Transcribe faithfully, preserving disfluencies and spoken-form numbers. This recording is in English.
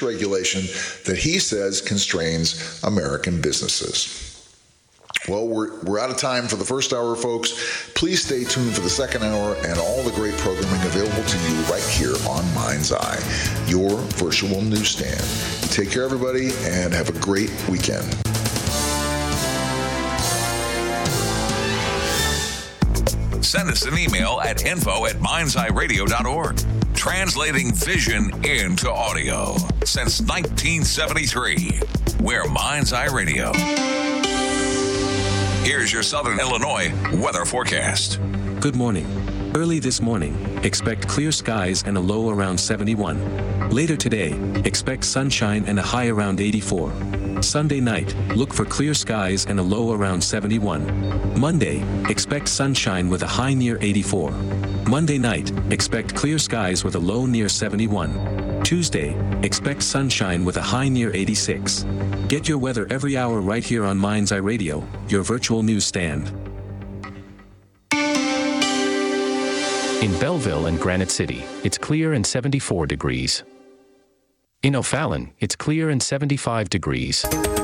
regulation that he says constrains American businesses. Well, we're, we're out of time for the first hour, folks. Please stay tuned for the second hour and all the great programming available to you right here on Mind's Eye, your virtual newsstand. Take care, everybody, and have a great weekend. Send us an email at info at minds eye radio dot org. Translating vision into audio since nineteen seventy-three. We're Mind's Eye Radio. Here's your Southern Illinois weather forecast. Good morning. Early this morning, expect clear skies and a low around seventy-one. Later today, expect sunshine and a high around eighty-four. Sunday night, look for clear skies and a low around seventy-one. Monday, expect sunshine with a high near eighty-four. Monday night, expect clear skies with a low near seventy-one. Tuesday, expect sunshine with a high near eighty-six. Get your weather every hour right here on Mind's Eye Radio, your virtual newsstand. In Belleville and Granite City, it's clear and seventy-four degrees. In O'Fallon, it's clear and seventy-five degrees.